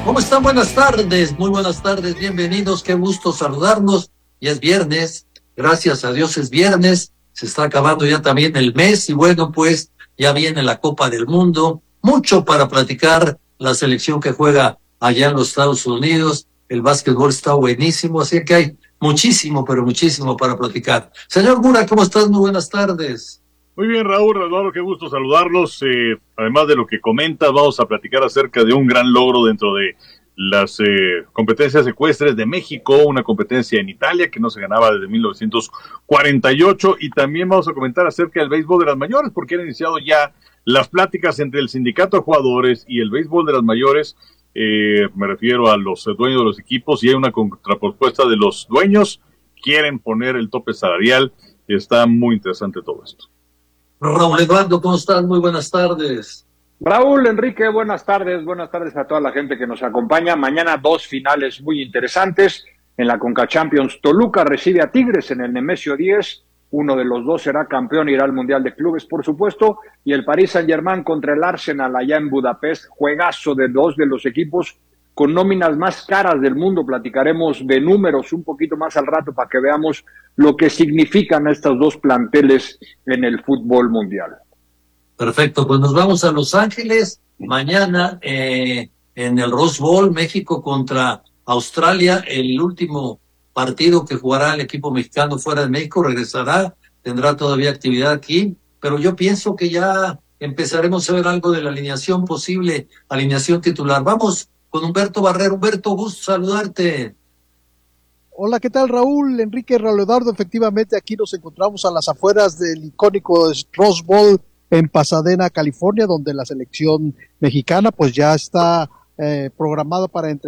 ¿Cómo están? Buenas tardes, muy buenas tardes, bienvenidos, qué gusto saludarnos. Ya es viernes, gracias a Dios es viernes, se está acabando ya también el mes y bueno, pues ya viene la Copa del Mundo, mucho para platicar, la selección que juega allá en los Estados Unidos, el básquetbol está buenísimo, así que hay muchísimo, pero muchísimo para platicar. Señor Mura, ¿cómo estás? Muy buenas tardes. Muy bien, Raúl, Eduardo, qué gusto saludarlos. Además de lo que comentas, vamos a platicar acerca de un gran logro dentro de las competencias ecuestres de México, una competencia en Italia que no se ganaba desde 1948, y también vamos a comentar acerca del béisbol de las mayores, porque han iniciado ya las pláticas entre el sindicato de jugadores y el béisbol de las mayores. Me refiero a los dueños de los equipos, y hay una contrapropuesta de los dueños, quieren poner el tope salarial, y está muy interesante todo esto. Raúl Eduardo, ¿cómo estás? Muy buenas tardes. Raúl, Enrique, buenas tardes a toda la gente que nos acompaña. Mañana dos finales muy interesantes. En la Conca Champions, Toluca recibe a Tigres en el Nemesio 10. Uno de los dos será campeón, irá al Mundial de Clubes, por supuesto. Y el Paris Saint-Germain contra el Arsenal allá en Budapest. Juegazo de dos de los equipos con nóminas más caras del mundo. Platicaremos de números un poquito más al rato para que veamos lo que significan estos dos planteles en el fútbol mundial. Perfecto, pues nos vamos a Los Ángeles. Mañana en el Rose Bowl, México contra Australia, el último partido que jugará el equipo mexicano fuera de México, regresará, tendrá todavía actividad aquí, pero yo pienso que ya empezaremos a ver algo de la alineación posible, alineación titular. Vamos con Humberto Barrero. Humberto, gusto saludarte. Hola, ¿qué tal, Raúl? Enrique, Raúl Eduardo, efectivamente aquí nos encontramos a las afueras del icónico Rose Bowl en Pasadena, California, donde la selección mexicana pues ya está programada para